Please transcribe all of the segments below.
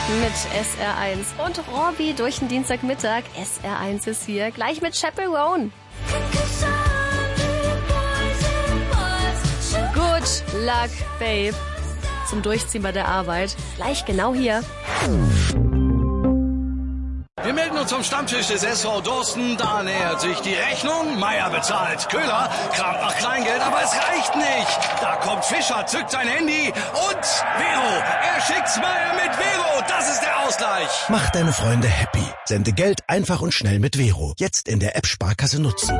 mit SR1 und Robby durch den Dienstagmittag. SR1 ist hier, gleich mit Chaperone. Good luck, babe. Zum Durchziehen bei der Arbeit. Gleich genau hier. Wir melden uns vom Stammtisch des SV Dorsten. Da nähert sich die Rechnung. Meier bezahlt. Köhler kramt nach Kleingeld, aber es reicht nicht. Da kommt Fischer, zückt sein Handy und Vero. Er schickt's Meier mit Vero. Das ist der Ausgleich. Mach deine Freunde happy. Sende Geld einfach und schnell mit Vero. Jetzt in der App Sparkasse nutzen.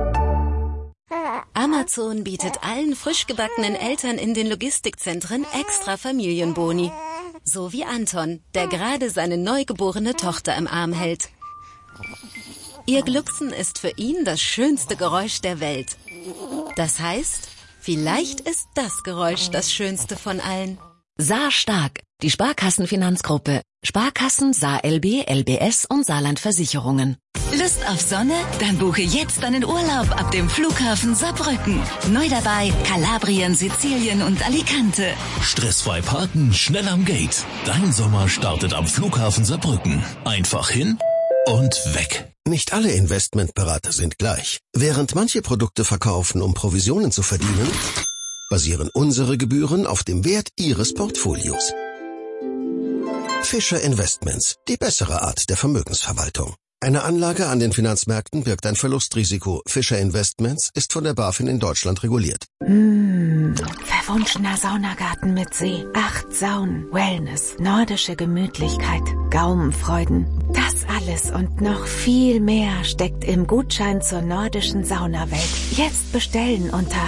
Amazon bietet allen frisch gebackenen Eltern in den Logistikzentren extra Familienboni. So wie Anton, der gerade seine neugeborene Tochter im Arm hält. Ihr Glucksen ist für ihn das schönste Geräusch der Welt. Das heißt, vielleicht ist das Geräusch das schönste von allen. Saar Stark, die Sparkassenfinanzgruppe. Sparkassen, Saar LB, LBS und Saarland Versicherungen. Lust auf Sonne? Dann buche jetzt deinen Urlaub ab dem Flughafen Saarbrücken. Neu dabei Kalabrien, Sizilien und Alicante. Stressfrei parken, schnell am Gate. Dein Sommer startet am Flughafen Saarbrücken. Einfach hin und weg. Nicht alle Investmentberater sind gleich. Während manche Produkte verkaufen, um Provisionen zu verdienen, basieren unsere Gebühren auf dem Wert Ihres Portfolios. Fischer Investments, die bessere Art der Vermögensverwaltung. Eine Anlage an den Finanzmärkten birgt ein Verlustrisiko. Fischer Investments ist von der BaFin in Deutschland reguliert. Verwunschener Saunagarten mit See, 8 Saunen, Wellness, nordische Gemütlichkeit, Gaumenfreuden. Das alles und noch viel mehr steckt im Gutschein zur nordischen Saunawelt. Jetzt bestellen unter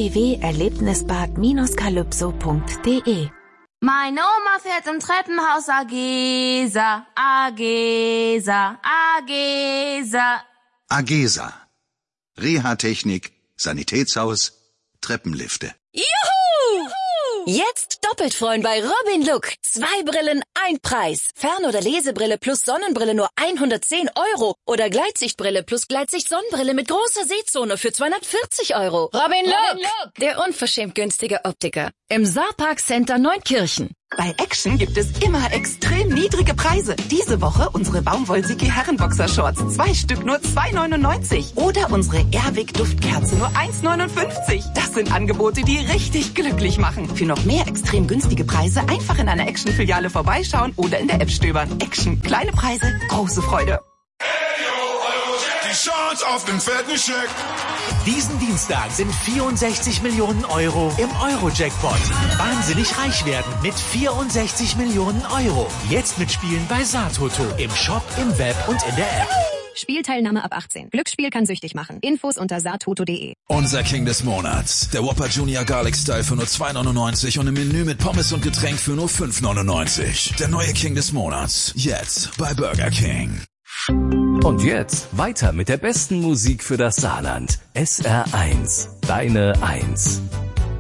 www.erlebnisbad-calypso.de. Meine Oma fährt im Treppenhaus Agesa, Agesa, Agesa. Agesa. Reha-Technik, Sanitätshaus, Treppenlifte. Juhu! Jetzt doppelt freuen bei Robin Look. 2 Brillen, 1 Preis. Fern- oder Lesebrille plus Sonnenbrille nur 110 €. Oder Gleitsichtbrille plus Gleitsicht-Sonnenbrille mit großer Sehzone für 240 €. Robin Look, der unverschämt günstige Optiker. Im Saarpark Center Neunkirchen. Bei Action gibt es immer extrem niedrige Preise. Diese Woche unsere Baumwollsiki Herrenboxershorts. 2 Stück nur 2,99. Oder unsere Airwick Duftkerze nur 1,59. Das sind Angebote, die richtig glücklich machen. Für noch mehr extrem günstige Preise einfach in einer Action-Filiale vorbeischauen oder in der App stöbern. Action. Kleine Preise, große Freude. Die Chance auf den fetten Scheck. Diesen Dienstag sind 64 Millionen € im Euro-Jackpot. Wahnsinnig reich werden mit 64 Millionen €. Jetzt mitspielen bei Saartoto. Im Shop, im Web und in der App. Spielteilnahme ab 18. Glücksspiel kann süchtig machen. Infos unter saartoto.de. Unser King des Monats. Der Whopper Junior Garlic Style für nur 2,99 und im Menü mit Pommes und Getränk für nur 5,99. Der neue King des Monats. Jetzt bei Burger King. Und jetzt weiter mit der besten Musik für das Saarland. SR1, deine 1.